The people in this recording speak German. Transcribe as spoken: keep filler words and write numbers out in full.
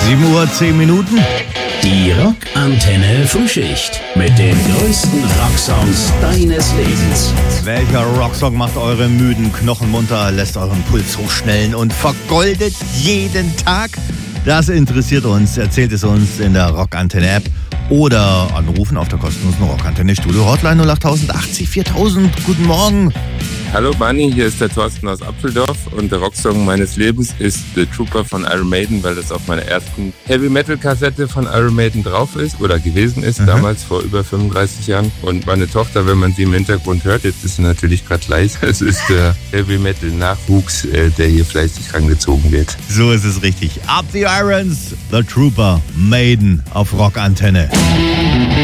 sieben Uhr, zehn Minuten. Die Rockantenne Frühschicht mit den größten Rocksongs deines Lebens. Welcher Rocksong macht eure müden Knochen munter, lässt euren Puls hochschnellen und vergoldet jeden Tag? Das interessiert uns. Erzählt es uns in der Rockantenne-App oder anrufen auf der kostenlosen Rockantenne-Studio-Hotline null acht achtzig viertausend. Guten Morgen. Hallo Bunny, hier ist der Thorsten aus Apfeldorf und der Rocksong meines Lebens ist The Trooper von Iron Maiden, weil das auf meiner ersten Heavy-Metal-Kassette von Iron Maiden drauf ist oder gewesen ist, mhm. damals vor über fünfunddreißig Jahren. Und meine Tochter, wenn man sie im Hintergrund hört, jetzt ist sie natürlich gerade leise, es ist der Heavy-Metal-Nachwuchs, der hier fleißig rangezogen wird. So ist es richtig. Up the Irons, The Trooper, Maiden auf Rockantenne.